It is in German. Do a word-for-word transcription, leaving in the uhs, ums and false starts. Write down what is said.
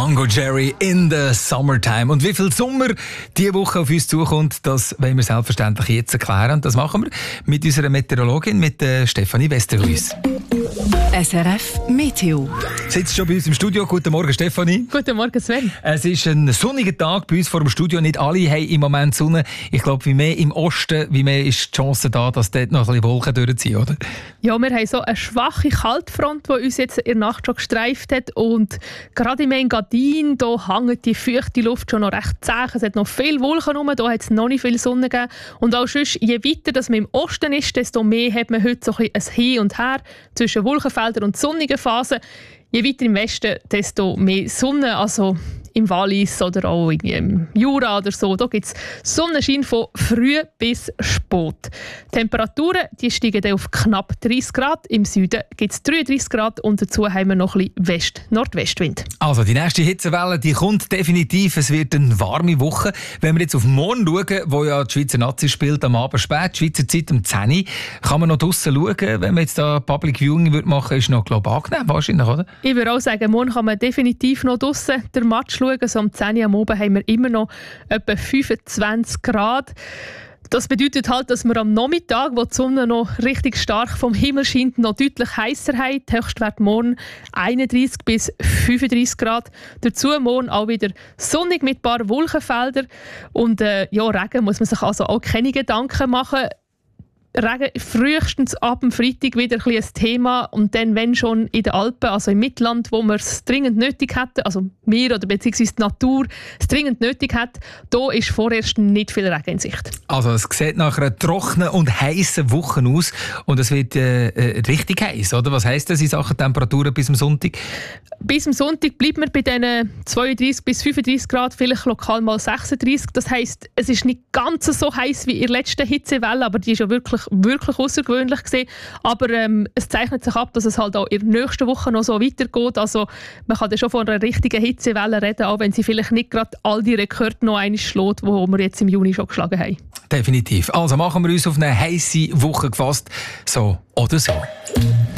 Mango Jerry in the Summertime. Und wie viel Sommer diese Woche auf uns zukommt, das wollen wir selbstverständlich jetzt erklären. Und das machen wir mit unserer Meteorologin, mit äh, Stefanie Westerhuis. S R F Meteo. Sitzt schon bei uns im Studio. Guten Morgen, Stefanie. Guten Morgen, Sven. Es ist ein sonniger Tag bei uns vor dem Studio. Nicht alle haben im Moment Sonne. Ich glaube, wie mehr im Osten, wie mehr ist die Chance da, dass dort noch ein bisschen Wolken durchziehen, oder? Ja, wir haben so eine schwache Kaltfront, die uns jetzt in der Nacht schon gestreift hat. Und gerade im Engadin, da hängt die feuchte Luft schon noch recht zäh. Es hat noch viele Wolken rum, da hat es noch nicht viel Sonne gegeben. Und auch sonst, je weiter dass man im Osten ist, desto mehr hat man heute so ein, ein Hin und Her zwischen Wolkenfeldern und sonnigen Phasen. Je weiter im Westen, desto mehr Sonne. Also im Wallis oder auch im Jura oder so, da gibt es Sonnenschein von früh bis spät. Die Temperaturen die steigen dann auf knapp dreißig Grad. Im Süden gibt es dreiunddreißig Grad und dazu haben wir noch ein bisschen West-Nordwestwind. Also die nächste Hitzewelle, die kommt definitiv. Es wird eine warme Woche. Wenn wir jetzt auf morgen schauen, wo ja die Schweizer Nazi spielt, am Abend spät, Schweizer Zeit um zehn Uhr, kann man noch draussen schauen. Wenn man jetzt da Public Viewing würde machen, ist noch glaub, angenehm wahrscheinlich, oder? Ich würde auch sagen, morgen kann man definitiv noch draussen den Match schauen. So um zehn Uhr am Abend haben wir immer noch etwa fünfundzwanzig Grad. Das bedeutet halt, dass wir am Nachmittag, wo die Sonne noch richtig stark vom Himmel scheint, noch deutlich heißer haben. Der Höchstwert morgen einunddreißig bis fünfunddreißig Grad. Dazu morgen auch wieder sonnig mit ein paar Wolkenfeldern. Und äh, ja, Regen muss man sich also auch keine Gedanken machen. Regen frühestens ab dem Freitag wieder ein, ein Thema und dann, wenn schon in den Alpen, also im Mittelland, wo wir es dringend nötig hätten, also wir oder beziehungsweise die Natur es dringend nötig hat, da ist vorerst nicht viel Regen in Sicht. Also es sieht nach einer trockenen und heißen Woche aus und es wird äh, richtig heiß, oder? Was heisst das in Sachen Temperaturen bis am Sonntag? Bis am Sonntag bleibt man bei diesen zweiunddreißig bis fünfunddreißig Grad, vielleicht lokal mal sechsunddreißig. Das heisst, es ist nicht ganz so heiß wie in der letzten Hitzewelle, aber die ist ja wirklich wirklich außergewöhnlich gewesen. Aber ähm, es zeichnet sich ab, dass es halt auch in der nächsten Woche noch so weitergeht. Also man kann ja schon von einer richtigen Hitzewelle reden, auch wenn sie vielleicht nicht gerade all die Rekorde noch einmal schlägt, die wir jetzt im Juni schon geschlagen haben. Definitiv. Also machen wir uns auf eine heisse Woche gefasst. So oder so.